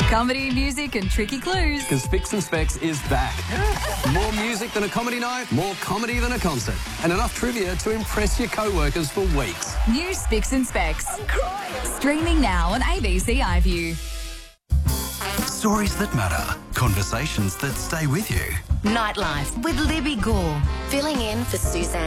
Comedy, music and tricky clues. Because Spicks and Specs is back. More music than a comedy night, more comedy than a concert, and enough trivia to impress your co-workers for weeks. New Spicks and Specs. I'm crying. Streaming now on ABC iView. Stories that matter. Conversations that stay with you. Nightlife with Libby Gore. Filling in for Suzanne.